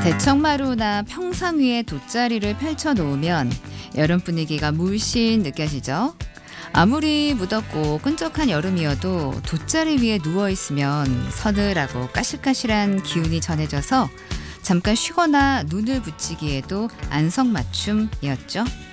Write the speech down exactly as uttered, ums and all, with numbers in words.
대청마루나 평상 위에 돗자리를 펼쳐 놓으면 여름 분위기가 물씬 느껴지죠. 아무리 무덥고 끈적한 여름이어도 돗자리 위에 누워 있으면 서늘하고 까실까실한 기운이 전해져서 잠깐 쉬거나 눈을 붙이기에도 안성맞춤이었죠.